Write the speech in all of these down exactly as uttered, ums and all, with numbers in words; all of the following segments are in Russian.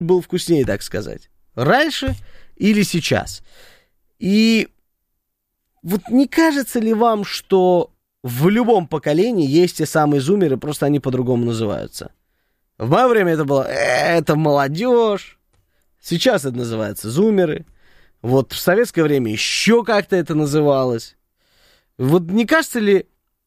был вкуснее, так сказать. Раньше или сейчас. И вот не кажется ли вам, что в любом поколении есть те самые зумеры, просто они по-другому называются? В мое время это было, э, это молодежь. Сейчас это называется зумеры. Вот в советское время еще как-то это называлось. Вот не кажется ли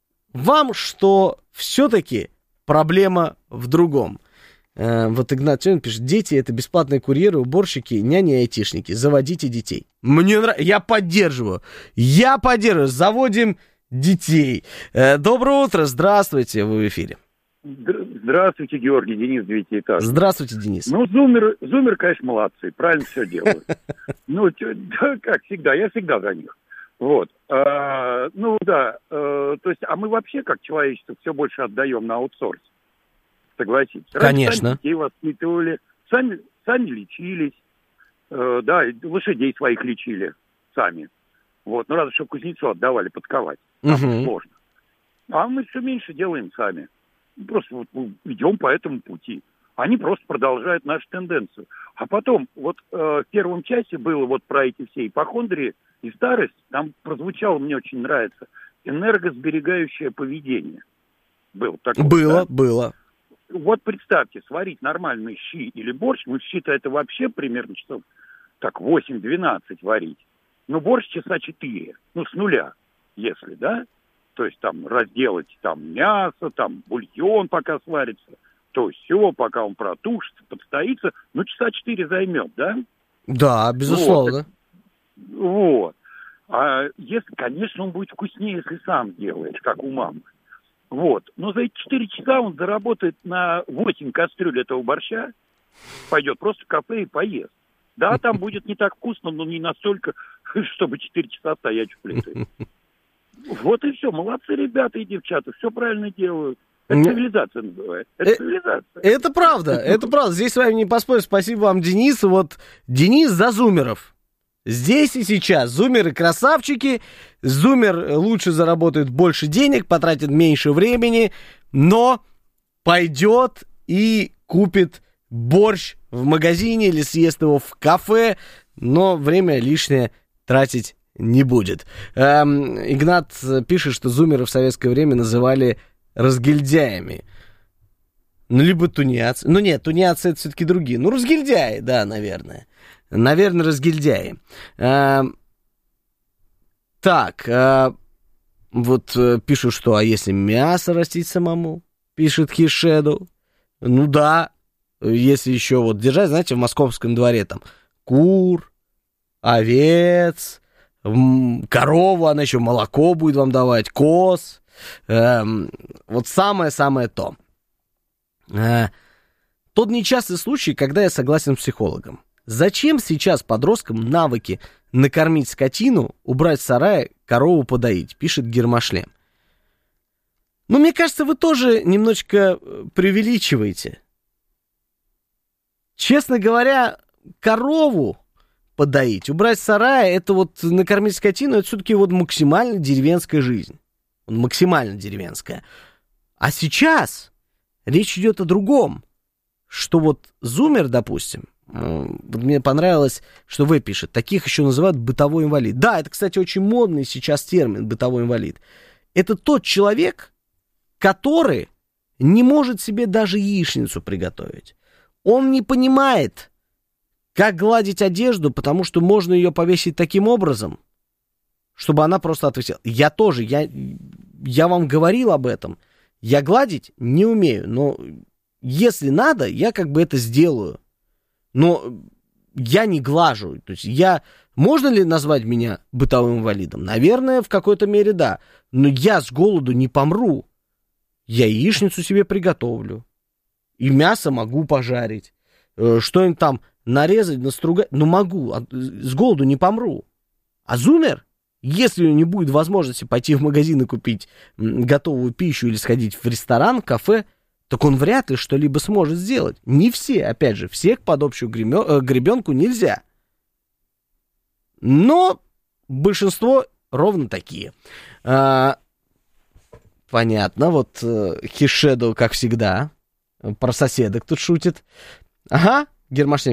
вам, что все-таки проблема в другом? Э, вот Игнат Тёмин пишет: дети — это бесплатные курьеры, уборщики, няни и айтишники. Заводите детей. Мне нравится, я поддерживаю. Я поддерживаю. Заводим детей. Э, доброе утро, здравствуйте, вы в эфире. Здравствуйте, Георгий, Денис, девятиэтажный. Здравствуйте, Денис. Ну, зумер, зумер, конечно, молодцы, правильно все делают. Ну, да, как всегда, я всегда за них. Вот. А, ну, да, а, то есть, а мы вообще, как человечество, все больше отдаем на аутсорс. Согласитесь. Конечно. Сами детей воспитывали, сами, сами лечились, э, да, лошадей своих лечили сами. Вот, ну, разве что кузнецу отдавали подковать. Там угу. сложно. А мы все меньше делаем сами. Просто вот идем по этому пути. Они просто продолжают нашу тенденцию. А потом, вот э, в первом часе было вот про эти все ипохондрии и старость, там прозвучало, мне очень нравится, энергосберегающее поведение. Было такое. Было, да? было. Вот представьте, сварить нормальные щи или борщ, ну, щи-то это вообще примерно часов так восемь-двенадцать варить. Ну, борщ часа четыре, ну, с нуля, если, да? То есть там разделать там мясо, там бульон пока сварится, то все, пока он протушится, подстоится, ну, часа четыре займет, да? Да, безусловно. Вот. вот. А если, конечно, он будет вкуснее, если сам делает, как у мамы. Вот. Но за эти четыре часа он заработает на восемь кастрюль этого борща, пойдет просто в кафе и поест. Да, там будет не так вкусно, но не настолько, чтобы четыре часа стоять в плите. Вот и все. Молодцы ребята и девчата, все правильно делают. Это не... цивилизация называется. Это э- цивилизация. Это правда, это правда. Здесь с вами не поспоришь. Спасибо вам, Денис. Вот Денис за зумеров. Здесь и сейчас. Зумеры красавчики. Зумер лучше заработает больше денег, потратит меньше времени, но пойдет и купит борщ в магазине или съест его в кафе, но время лишнее тратить не будет. Эм, Игнат пишет, что зумеры в советское время называли разгильдяями. Ну, либо тунеядцы. Ну, нет, тунеядцы это все-таки другие. Ну, разгильдяи, да, наверное. Наверное, разгильдяи. Эм, так, э, вот э, пишут, что а если мясо растить самому? Пишет Хишеду. Ну, да. Если еще вот держать, знаете, в Московском дворе там кур, овец, корову, она еще молоко будет вам давать, коз. Эм, вот самое-самое то. Э, тот нечастый случай, когда я согласен с психологом. Зачем сейчас подросткам навыки накормить скотину, убрать в сарае, корову подоить, пишет Гермошлем. Ну, мне кажется, вы тоже немножечко преувеличиваете. Честно говоря, корову подоить, убрать в сарае, это вот накормить скотину, это все-таки вот максимально деревенская жизнь. Максимально деревенская. А сейчас речь идет о другом. Что вот зумер, допустим, вот мне понравилось, что вы пишете, таких еще называют бытовой инвалид. Да, это, кстати, очень модный сейчас термин бытовой инвалид. Это тот человек, который не может себе даже яичницу приготовить. Он не понимает, как гладить одежду, потому что можно ее повесить таким образом, чтобы она просто отвисела. Я тоже, я, я вам говорил об этом. Я гладить не умею, но если надо, я как бы это сделаю. Но я не глажу. То есть я... Можно ли назвать меня бытовым инвалидом? Наверное, в какой-то мере да. Но я с голоду не помру. Я яичницу себе приготовлю. И мясо могу пожарить. Что-нибудь там нарезать, настругать. Но могу. С голоду не помру. А зумер, если не будет возможности пойти в магазин и купить готовую пищу или сходить в ресторан, в кафе, так он вряд ли что-либо сможет сделать. Не все, опять же, всех под общую гребенку нельзя. Но большинство ровно такие. А, понятно, вот Хишеду, как всегда, про соседок тут шутит. Ага, Гермашня